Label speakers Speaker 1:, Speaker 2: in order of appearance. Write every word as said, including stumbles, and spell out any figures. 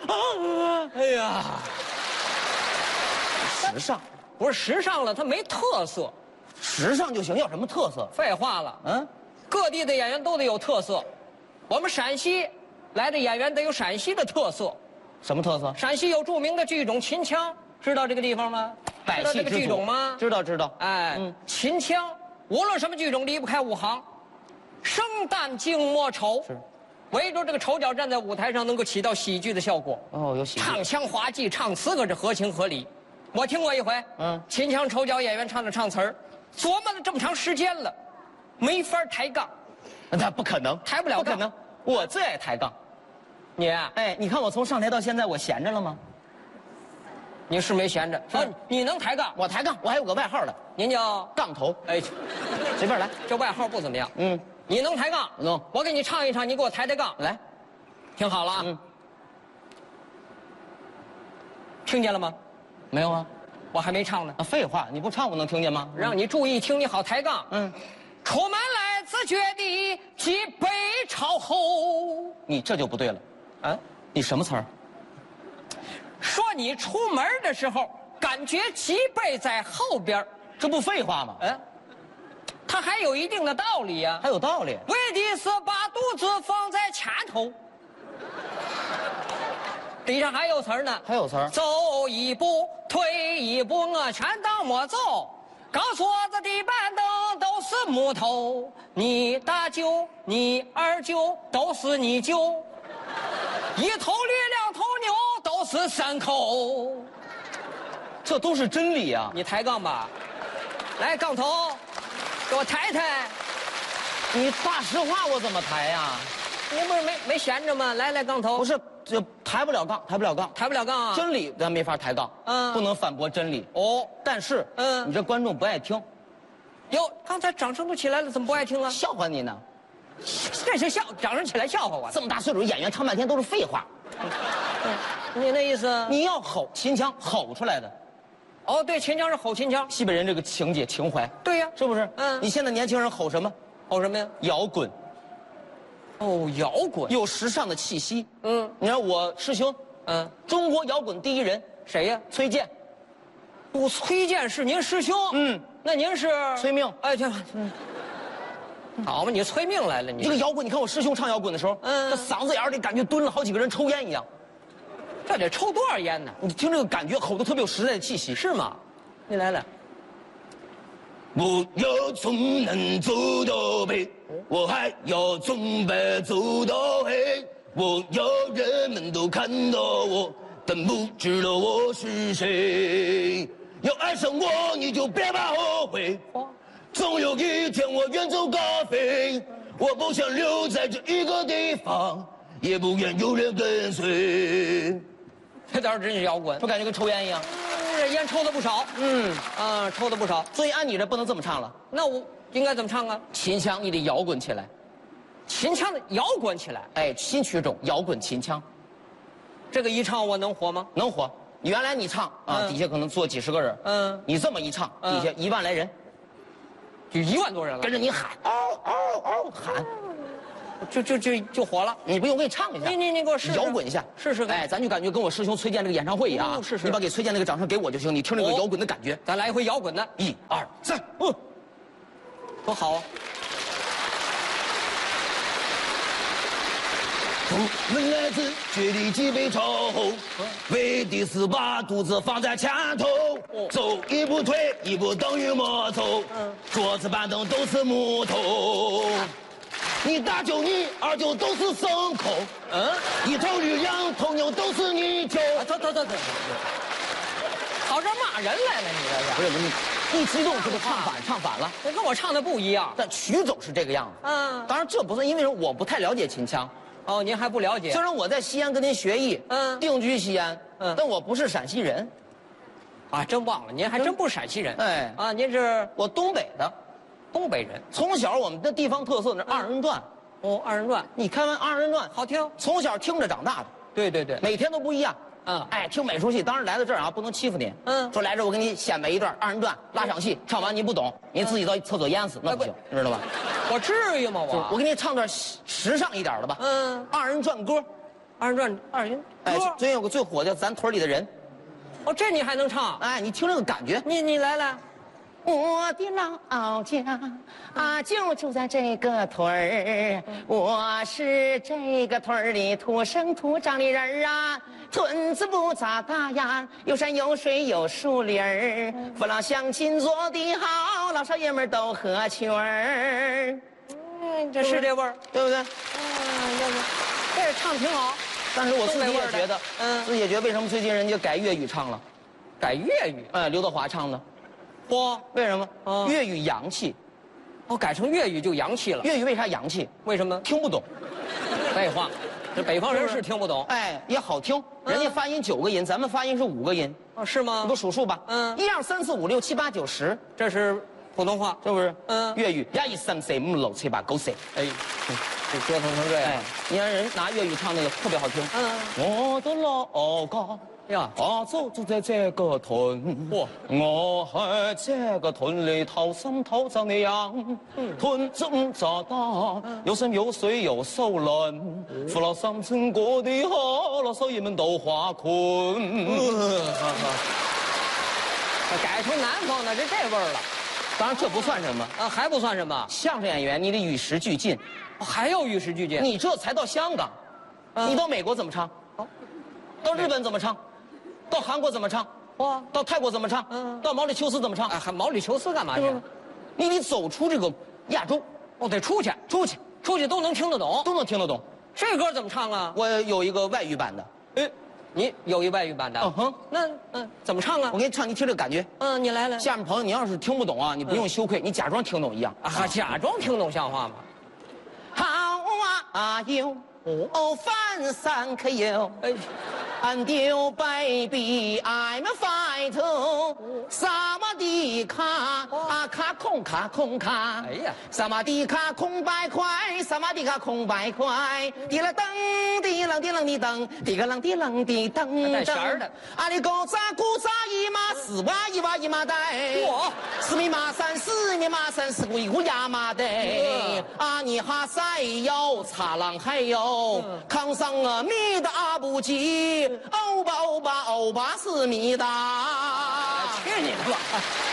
Speaker 1: 哎呀，
Speaker 2: 时尚，
Speaker 1: 不是时尚了，它没特色。
Speaker 2: 时尚就行，要什么特色？
Speaker 1: 废话了，
Speaker 2: 嗯，
Speaker 1: 各地的演员都得有特色。我们陕西来的演员得有陕西的特色。
Speaker 2: 什么特色？
Speaker 1: 陕西有著名的剧种秦腔，知道这个地方吗？知道这个剧种吗？
Speaker 2: 知道知道。
Speaker 1: 哎，
Speaker 2: 嗯，
Speaker 1: 秦腔，无论什么剧种离不开武行，生旦净末丑。
Speaker 2: 是。
Speaker 1: 唯独这个丑角站在舞台上能够起到喜剧的效果。
Speaker 2: 哦，有喜剧。
Speaker 1: 唱腔滑稽，唱词可是合情合理。我听过一回，
Speaker 2: 嗯，
Speaker 1: 秦腔丑角演员唱着唱词儿，琢磨了这么长时间了，没法抬杠。
Speaker 2: 那不可能，
Speaker 1: 抬不了杠，
Speaker 2: 不可能。我最爱抬杠。
Speaker 1: 你啊，
Speaker 2: 哎，你看我从上台到现在，我闲着了吗？
Speaker 1: 你是没闲着。
Speaker 2: 是、
Speaker 1: 啊，你能抬杠？
Speaker 2: 我抬杠，我还有个外号的，
Speaker 1: 您叫
Speaker 2: 杠头。
Speaker 1: 哎，
Speaker 2: 随便来。
Speaker 1: 这外号不怎么样。
Speaker 2: 嗯，
Speaker 1: 你能抬杠？
Speaker 2: 能。
Speaker 1: 我给你唱一唱，你给我抬抬杠。
Speaker 2: 来，
Speaker 1: 听好了啊。
Speaker 2: 嗯。
Speaker 1: 听见了吗？
Speaker 2: 没有啊，
Speaker 1: 我还没唱呢。
Speaker 2: 啊，废话，你不唱我能听见吗？
Speaker 1: 让你注意听，你好抬杠。
Speaker 2: 嗯。
Speaker 1: 出门来自觉地脊背朝后。
Speaker 2: 你这就不对了。啊，你什么词儿？
Speaker 1: 说你出门的时候感觉脊背在后边，
Speaker 2: 这不废话吗？
Speaker 1: 嗯，它还有一定的道理呀、啊。
Speaker 2: 还有道理。
Speaker 1: 为的是把肚子放在前头。底下还有词儿呢。
Speaker 2: 还有词儿。
Speaker 1: 走一步，退一步，我全当没走。高桌子地板凳都是木头，你大舅你二舅都是你舅，一头驴两头牛都是三口。
Speaker 2: 这都是真理啊！
Speaker 1: 你抬杠吧，来杠头，给我抬抬。
Speaker 2: 你大实话我怎么抬呀？
Speaker 1: 你不是没没闲着吗？来来杠头。
Speaker 2: 不是，这抬不了杠，抬不了杠，
Speaker 1: 抬不了杠啊！
Speaker 2: 真理咱没法抬杠，
Speaker 1: 嗯，
Speaker 2: 不能反驳真理。
Speaker 1: 哦，
Speaker 2: 但是，
Speaker 1: 嗯，
Speaker 2: 你这观众不爱听。
Speaker 1: 哟，刚才掌声都起来了，怎么不爱听啊？
Speaker 2: 笑话你呢。
Speaker 1: 这是笑，掌声起来笑话我。
Speaker 2: 这么大岁数演员唱半天都是废话。
Speaker 1: 嗯，你那意思？
Speaker 2: 你要吼秦腔，吼出来的。
Speaker 1: 哦，对，秦腔是吼秦腔，
Speaker 2: 西北人这个情节情怀。
Speaker 1: 对呀，
Speaker 2: 是不是？
Speaker 1: 嗯，
Speaker 2: 你现在年轻人吼什么？
Speaker 1: 吼什么呀？
Speaker 2: 摇滚。
Speaker 1: 哦，摇滚
Speaker 2: 有时尚的气息。
Speaker 1: 嗯，
Speaker 2: 你看我师兄，
Speaker 1: 嗯，
Speaker 2: 中国摇滚第一人
Speaker 1: 谁呀？
Speaker 2: 崔健。
Speaker 1: 哦，崔健是您师兄。
Speaker 2: 嗯，
Speaker 1: 那您是
Speaker 2: 崔命。
Speaker 1: 哎，这，嗯，好嘛，你崔命来了，你
Speaker 2: 这个摇滚，你看我师兄唱摇滚的时候，
Speaker 1: 嗯，
Speaker 2: 他嗓子眼里感觉蹲了好几个人抽烟一样。
Speaker 1: 这得抽多少烟呢？
Speaker 2: 你听这个感觉，吼得特别有时代的气息，
Speaker 1: 是吗？你来来。
Speaker 3: 我要从南走到北，我还要从白走到黑。我要人们都看到我，但不知道我是谁。要爱上我，你就别怕后悔。总有一天我远走高飞，我不想留在这一个地方，也不愿有人跟随。
Speaker 1: 这倒是真是摇滚，
Speaker 2: 我感觉跟抽烟一样。
Speaker 1: 这烟抽的不少。
Speaker 2: 嗯
Speaker 1: 啊，抽的不少。
Speaker 2: 所以按你这不能这么唱了，
Speaker 1: 那我应该怎么唱啊？
Speaker 2: 秦腔你得摇滚起来。
Speaker 1: 秦腔的摇滚起来。
Speaker 2: 哎，新曲种摇滚秦腔，
Speaker 1: 这个一唱我能火吗？
Speaker 2: 能火。原来你唱啊，
Speaker 1: 嗯
Speaker 2: 底下可能坐几十个人，
Speaker 1: 嗯，
Speaker 2: 你这么一唱，
Speaker 1: 嗯
Speaker 2: 底下一万来人，
Speaker 1: 就一万多人了，
Speaker 2: 跟着你喊，嗷嗷嗷喊，
Speaker 1: 就就就就火了。
Speaker 2: 你不用，我给你唱一下，
Speaker 1: 你你你给我试试
Speaker 2: 摇滚一下，
Speaker 1: 试试看。
Speaker 2: 哎，咱就感觉跟我师兄崔健这个演唱会一样啊，
Speaker 1: 哦试试
Speaker 2: 你把给崔健那个掌声给我就行，你听这个
Speaker 1: 哦
Speaker 2: 摇滚的感觉。
Speaker 1: 咱来一回摇滚的，
Speaker 2: 一二三，
Speaker 1: 嗯，多好啊！
Speaker 3: 出门来自觉地脊背朝后，为的是把肚子放在前头。走一步退一步等于没走，桌子板凳都是木头。你大舅你二舅都是牲口，嗯，一头驴两头牛都是你舅。
Speaker 1: 啊，走走走走，跑这儿骂人来了，你这是？
Speaker 2: 不是你一激动是不是唱反唱反了？
Speaker 1: 这跟我唱的不一样。
Speaker 2: 但曲种是这个样子。
Speaker 1: 嗯，
Speaker 2: 当然这不算，因为我不太了解秦腔。
Speaker 1: 哦，您还不了解？
Speaker 2: 虽然我在西安跟您学艺，
Speaker 1: 嗯
Speaker 2: 定居西安，
Speaker 1: 嗯
Speaker 2: 但我不是陕西人，
Speaker 1: 啊，真忘了，您还真不是陕西人。
Speaker 2: 哎
Speaker 1: 啊，您是
Speaker 2: 我东北的。
Speaker 1: 东北人。
Speaker 2: 从小我们的地方特色是二人转，
Speaker 1: 哦，二人转
Speaker 2: 你看完二人转
Speaker 1: 好听。
Speaker 2: 从小听着长大的，
Speaker 1: 对对对，
Speaker 2: 每天都不一样。
Speaker 1: 嗯
Speaker 2: 哎，听美术戏，当然来到这儿啊，不能欺负您。
Speaker 1: 嗯
Speaker 2: 说来这儿我给你显摆一段二人转拉场戏，唱完您不懂，您自己到厕所淹死，那不行，知道吧？
Speaker 1: 我至于吗？我
Speaker 2: 我给你唱段时时尚一点的吧。
Speaker 1: 嗯，
Speaker 2: 二人转歌，
Speaker 1: 二人转二人
Speaker 2: 哎，
Speaker 1: 歌。
Speaker 2: 最近有个最火的《咱屯里的人》，
Speaker 1: 哦，这你还能唱？
Speaker 2: 哎，你听这个感觉。
Speaker 1: 你你来来。
Speaker 2: 我的老家啊，就住在这个屯儿，我是这个屯儿里土生土长的人儿啊。屯子不咋大呀，有山有水有树林儿，父老乡亲做得好，老少爷们儿都合群儿。
Speaker 1: 嗯，这是这味儿，
Speaker 2: 对不对？
Speaker 1: 嗯，要不这唱挺好。
Speaker 2: 但是我自己也觉得，
Speaker 1: 嗯，
Speaker 2: 自己也觉得为什么最近人家改粤语唱了？
Speaker 1: 改粤语？
Speaker 2: 哎，刘德华唱的。
Speaker 1: 嚯，
Speaker 2: 为什么？
Speaker 1: 嗯
Speaker 2: 粤语洋气。
Speaker 1: 哦，改成粤语就洋气了。
Speaker 2: 粤语为啥洋气？
Speaker 1: 为什么？
Speaker 2: 听不懂。
Speaker 1: 废话，这北方人是听不懂。
Speaker 2: 哎，也好听，人家发音九个音，咱们发音是五个音。
Speaker 1: 哦，是吗？
Speaker 2: 你给我数数吧。
Speaker 1: 嗯，
Speaker 2: 一二三四五六七八九十，
Speaker 1: 这是普通话，
Speaker 2: 是不是？
Speaker 1: 嗯，
Speaker 2: 粤语一二三四五六七八九十。
Speaker 1: 哎，这折腾成这样。
Speaker 2: 哎，你看人拿粤语唱那个特别好听。
Speaker 1: 嗯，
Speaker 2: 我的老家。
Speaker 1: 呀，
Speaker 2: 我就住在这个屯，
Speaker 1: 嚯，
Speaker 2: 我喺这个屯里土生土长的人，嗯，屯子唔咋大，有山有水有树林，父老乡亲过得好，老少爷们都花困。
Speaker 1: 改成南方的，这这味儿了。
Speaker 2: 当然这不算什么
Speaker 1: 啊，还不算什么。
Speaker 2: 相声演员你得与时俱进，
Speaker 1: 还要与时俱进。
Speaker 2: 你这才到香港，你到美国怎么唱？到日本怎么唱？到韩国怎么唱？
Speaker 1: 哇，
Speaker 2: 到泰国怎么唱？嗯，到毛里求斯怎么唱？
Speaker 1: 哎，还毛里求斯干嘛去？
Speaker 2: 你得走出这个亚洲，
Speaker 1: 哦，得出去，
Speaker 2: 出去，
Speaker 1: 出去都能听得懂，
Speaker 2: 都能听得懂。
Speaker 1: 这歌怎么唱啊？
Speaker 2: 我有一个外语版的。
Speaker 1: 哎，你有一外语版的？
Speaker 2: 嗯哼，
Speaker 1: 那嗯，怎么唱啊？
Speaker 2: 我给你唱，你听这个感觉。
Speaker 1: 嗯，你来来。
Speaker 2: 下面朋友，你要是听不懂啊，你不用羞愧，你假装听懂一样。
Speaker 1: 啊，假装听懂像话吗？
Speaker 2: 好啊哟，哦翻山可有？哎。And you baby, I'm a fighter。萨瓦迪卡啊卡空卡空卡。
Speaker 1: 哎呀，
Speaker 2: 萨瓦迪卡空白块，萨瓦迪卡空白块。滴啦噔，滴啷滴啷滴噔，滴个啷滴啷滴噔噔。
Speaker 1: 带弦儿的。
Speaker 2: 啊里高扎古扎一马四哇一哇一马带。
Speaker 1: 嚯！
Speaker 2: 四米马三四米马三四一股亚麻带。啊你哈塞有擦浪还有扛上啊米的阿布吉。欧巴欧巴欧巴思密达！
Speaker 1: 去你的吧！